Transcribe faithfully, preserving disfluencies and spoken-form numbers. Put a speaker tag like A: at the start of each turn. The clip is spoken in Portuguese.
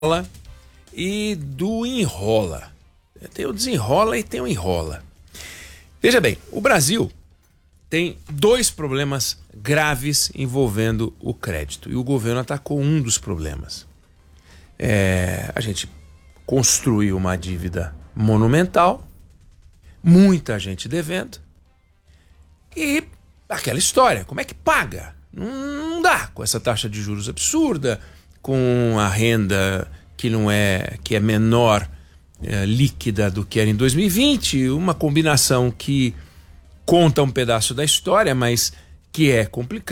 A: e do enrola. Tem o desenrola e tem o enrola. Veja bem, o Brasil tem dois problemas graves envolvendo o crédito e o governo atacou um dos problemas. É, a gente construiu uma dívida monumental, muita gente devendo e aquela história, como é que paga? Não, não dá com essa taxa de juros absurda, com a renda que não é, que é menor é, líquida do que era em dois mil e vinte, uma combinação que conta um pedaço da história, mas que é complicada.